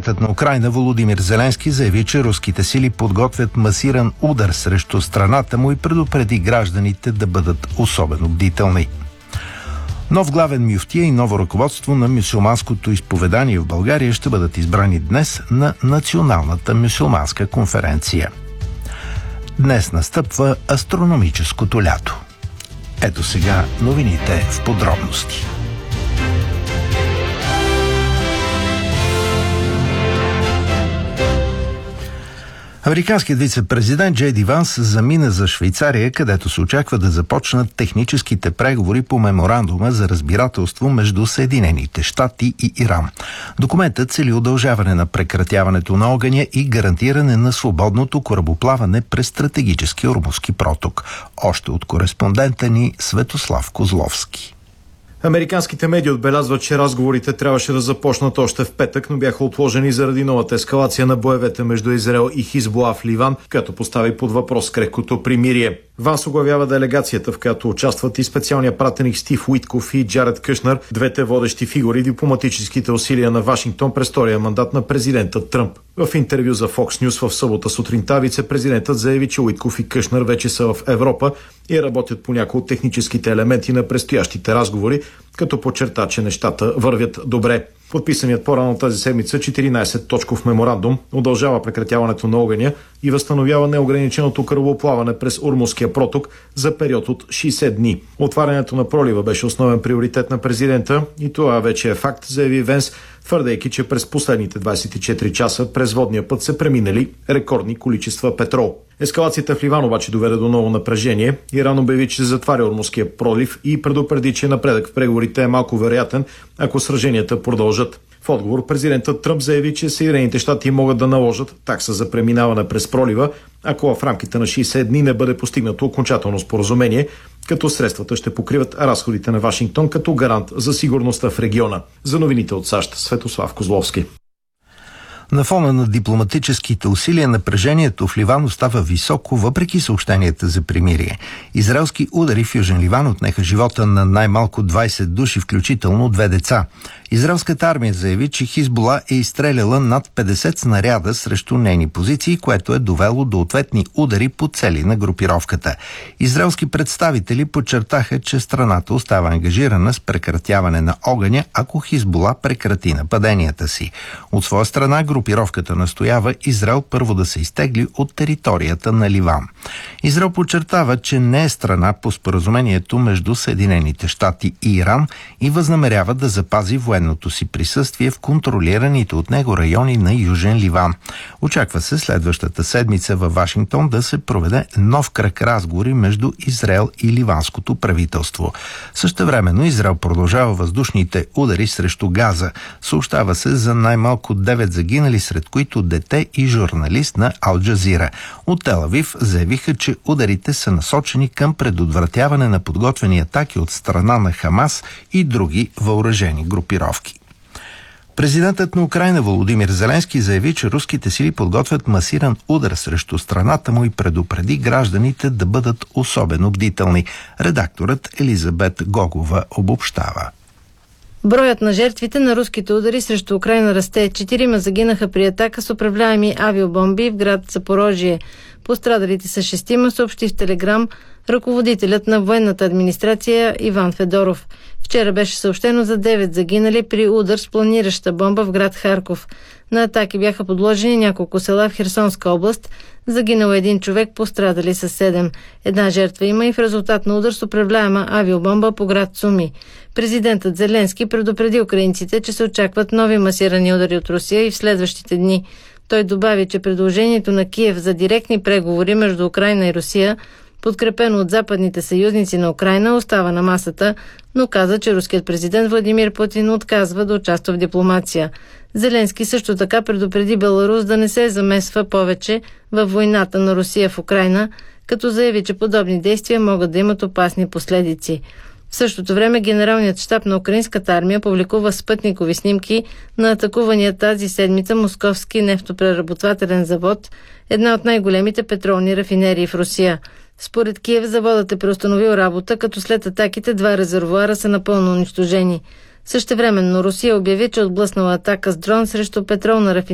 Президентът на Украйна Володимир Зеленски заяви, че руските сили подготвят масиран удар срещу страната му и предупреди гражданите да бъдат особено бдителни. Нов главен мюфтия и ново ръководство на мюсюлманското изповедание в България ще бъдат избрани днес на Националната мюсюлманска конференция. Днес настъпва астрономическото лято. Ето сега новините в подробности. Американският вице-президент Джей Ди Ванс замина за Швейцария, където се очаква да започнат техническите преговори по меморандума за разбирателство между Съединените щати и Иран. Документът цели удължаване на прекратяването на огъня и гарантиране на свободното корабоплаване през стратегически Ормузски проток. Още от кореспондента ни Светослав Козловски. Американските медии отбелязват, че разговорите трябваше да започнат още в петък, но бяха отложени заради новата ескалация на боевете между Израел и Хизбула в Ливан, която постави под въпрос крехкото примирие. Ванс оглавява делегацията, в която участват и специалният пратеник Стив Уитков и Джаред Кушнер, двете водещи фигури в дипломатическите усилия на Вашингтон през втория мандат на президента Тръмп. В интервю за Fox News в събота сутринта вице-президентът заяви, че Уитков и Кушнер вече са в Европа и работят по някои от техническите елементи на предстоящите разговори, като подчерта, че нещата вървят добре. Подписаният по-рано тази седмица 14-точков меморандум удължава прекратяването на огъня и възстановява неограниченото корабоплаване през Ормузския проток за период от 60 дни. Отварянето на пролива беше основен приоритет на президента и това вече е факт, заяви Венс, твърдейки, че през последните 24 часа през водния път са преминали рекордни количества петрол. Ескалацията в Ливан обаче доведе до ново напрежение. Иран обяви, че затваря Ормузския пролив и предупреди, че напредък в преговорите е малко вероятен, ако сраженията продължат. В отговор президентът Тръмп заяви, че Съединените щати могат да наложат такса за преминаване през пролива, ако в рамките на 60 дни не бъде постигнато окончателно споразумение, като средствата ще покриват разходите на Вашингтон като гарант за сигурността в региона. За новините от САЩ, Светослав Козловски. На фона на дипломатическите усилия напрежението в Ливан остава високо, въпреки съобщенията за примирие. Израелски удари в Южен Ливан отнеха живота на най-малко 20 души, включително 2 деца. Израелската армия заяви, че Хизбула е изстреляла над 50 снаряда срещу нейни позиции, което е довело до ответни удари по цели на групировката. Израелски представители подчертаха, че страната остава ангажирана с прекратяване на огъня, ако Хизбула прекрати нападенията си. От своя страна групировката настоява Израел първо да се изтегли от територията на Ливан. Израел подчертава, че не е страна по споразумението между Съединените щати и Иран и възнамерява да запази военното си присъствие в контролираните от него райони на Южен Ливан. Очаква се следващата седмица във Вашингтон да се проведе нов кръг разговори между Израел и ливанското правителство. Същевременно Израел продължава въздушните удари срещу Газа. Съобщава се за най-малко 9 загинали, сред които дете и журналист на Ал Джазира. От Тел Авив заявиха, че ударите са насочени към предотвратяване на подготвени атаки от страна на Хамас и други въоръжени групировки. Президентът на Украйна Володимир Зеленски заяви, че руските сили подготвят масиран удар срещу страната му и предупреди гражданите да бъдат особено бдителни. Редакторът Елизабет Гогова обобщава. Броят на жертвите на руските удари срещу Украйна расте. 4 загинаха при атака с управляеми авиобомби в град Запорожие. Пострадалите са 6, съобщи в Телеграм ръководителят на военната администрация Иван Федоров. Вчера беше съобщено за 9 загинали при удар с планираща бомба в град Харков. На атаки бяха подложени няколко села в Херсонска област. Загинал 1 човек, пострадали са 7. Една жертва има и в резултат на удар с управляема авиобомба по град Суми. Президентът Зеленски предупреди украинците, че се очакват нови масирани удари от Русия и в следващите дни. Той добави, че предложението на Киев за директни преговори между Украйна и Русия, подкрепено от западните съюзници на Украйна, остава на масата, но каза, че руският президент Владимир Путин отказва да участва в дипломация. Зеленски също така предупреди Беларус да не се замесва повече във войната на Русия в Украйна, като заяви, че подобни действия могат да имат опасни последици. В същото време генералният щаб на украинската армия публикува спътникови снимки на атакувания тази седмица московски нефтопреработвателен завод, една от най-големите петролни рафинерии в Русия. Според Киев заводът е преустановил работа, като след атаките 2 резервоара са напълно унищожени. Същевременно Русия обяви, че отблъснала атака с дрон срещу петролна рафинерия